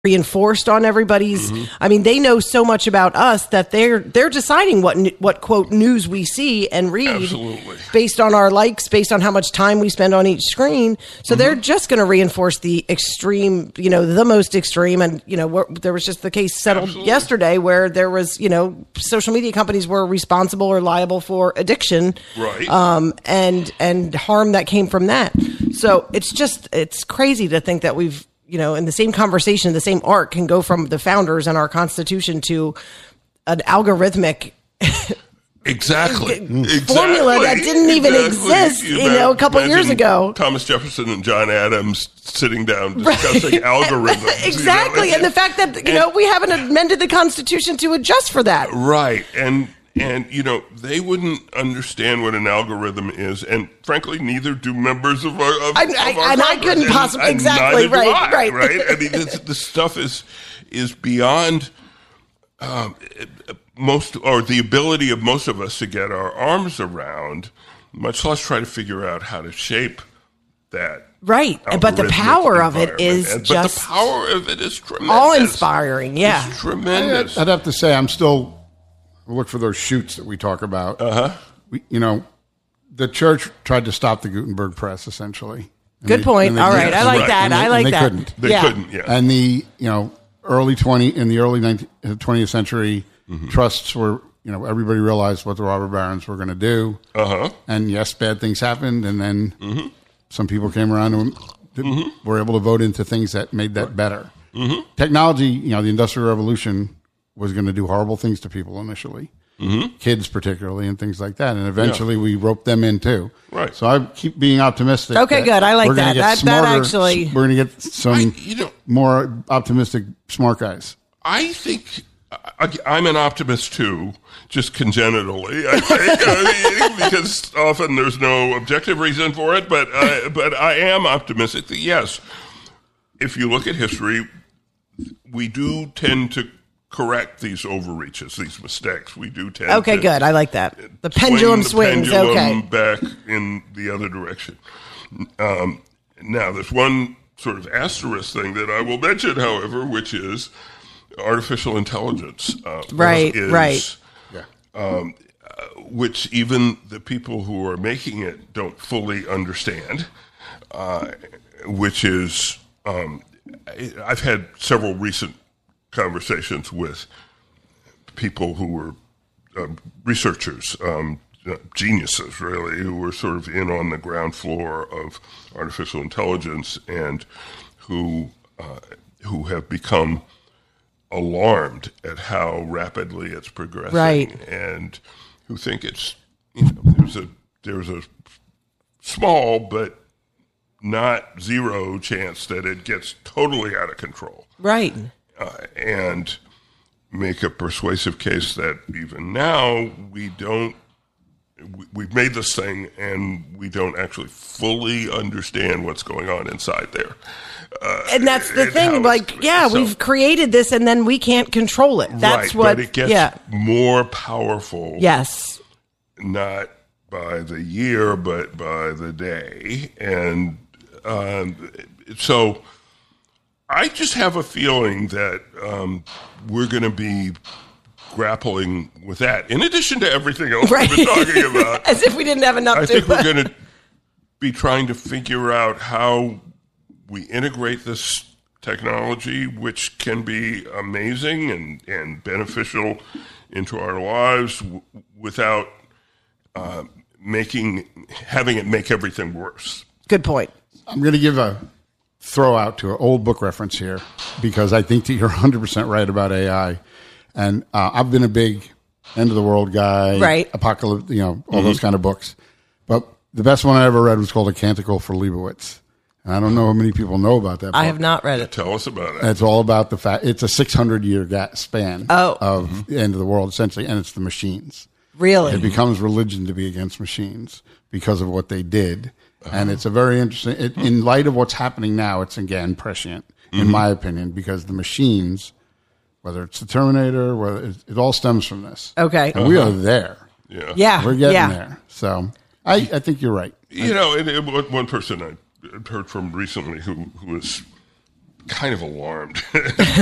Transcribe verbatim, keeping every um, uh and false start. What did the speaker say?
reinforced on everybody's. Mm-hmm. I mean, they know so much about us that they're they're deciding what what quote news we see and read. Absolutely. Based on our likes, based on how much time we spend on each screen. So mm-hmm. they're just going to reinforce the extreme, you know, the most extreme. And you know, there was just the case settled Absolutely. yesterday where there was, you know, social media companies were responsible or liable for addiction, right? Um, and and harm that came from that. So it's just it's crazy to think that we've. You know, in the same conversation, the same arc can go from the founders and our Constitution to an algorithmic exactly formula exactly. that didn't even exactly. exist, you, you know, a couple years ago. Thomas Jefferson and John Adams sitting down discussing right. algorithms. Exactly, you know? and the fact that, you and, know, we haven't amended the Constitution to adjust for that. Right, and... And, you know, they wouldn't understand what an algorithm is. And, frankly, neither do members of our of, I, of I, our And I couldn't and, possibly, and exactly, right, I, right. right? I mean, this, this stuff is is beyond um, most, or the ability of most of us to get our arms around, much less try to figure out how to shape that. Right, but the power of it is and, just... But the power of it is tremendous. Awe-inspiring, yeah. It's tremendous. I'd have to say I'm still... Look for those shoots that we talk about. Uh-huh. We, you know, the church tried to stop the Gutenberg press, essentially. Good they, point. All right, I like right. that. They, I like they that. Couldn't. They yeah. couldn't. Yeah. And the you know early twenty in the early twentieth century, mm-hmm. trusts were you know everybody realized what the robber barons were going to do. Uh huh. And yes, bad things happened, and then mm-hmm. some people came around and mm-hmm. were able to vote into things that made that better. Mm-hmm. Technology, you know, the Industrial Revolution was going to do horrible things to people initially. Mm-hmm. Kids particularly and things like that. And eventually yeah. we roped them in too. Right. So I keep being optimistic. Okay, good. I like that. That, smarter, that actually... We're going to get some I, you know, more optimistic smart guys. I think I, I'm an optimist too, just congenitally, I think, I mean, because often there's no objective reason for it. But, I, but I am optimistic that, yes, if you look at history, we do tend to correct these overreaches, these mistakes. We do tend okay, to good. I like that. The pendulum the swings. Pendulum okay, back in the other direction. Um, now, there's one sort of asterisk thing that I will mention, however, which is artificial intelligence. Uh, right, is, right. Yeah. Um, uh, which even the people who are making it don't fully understand. Uh, which is, um, I've had several recent conversations with people who were uh, researchers, um, geniuses, really, who were sort of in on the ground floor of artificial intelligence and who uh, who have become alarmed at how rapidly it's progressing, right. and who think it's you know there's a there's a small but not zero chance that it gets totally out of control, right. Uh, and make a persuasive case that even now we don't, we, we've made this thing and we don't actually fully understand what's going on inside there. Uh, and that's the thing, like, yeah, so, we've created this and then we can't control it. That's right, what, but it gets yeah. more powerful. Yes. Not by the year, but by the day. And um, so... I just have a feeling that um, we're going to be grappling with that, in addition to everything else right. we've been talking about. As if we didn't have enough I to think we're going to be trying to figure out how we integrate this technology, which can be amazing and, and beneficial into our lives w- without uh, making having it make everything worse. Good point. I'm going to give a... throw out to an old book reference here because I think that you're one hundred percent right about A I. And uh, I've been a big end of the world guy, right? Apocalypse, you know, all mm-hmm. those kind of books. But the best one I ever read was called A Canticle for Leibowitz. And I don't know how many people know about that book. I have not read it. Tell us about it. It's all about the fact it's a six hundred year span oh. of mm-hmm. the end of the world, essentially, and it's the machines. Really? It becomes religion to be against machines because of what they did. And it's a very interesting, it, in light of what's happening now, it's again prescient, in mm-hmm. my opinion, because the machines, whether it's the Terminator, whether it, it all stems from this. Okay. And uh-huh. we are there. Yeah. Yeah. We're getting yeah. there. So I, I think you're right. You know, and, and one person I heard from recently who, who was kind of alarmed.